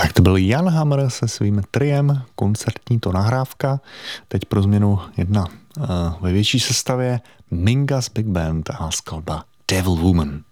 Tak to byl Jan Hammer se svým triem, koncertní to nahrávka, teď pro změnu jedna ve větší sestavě Mingus Big Band a skladba Devil Woman.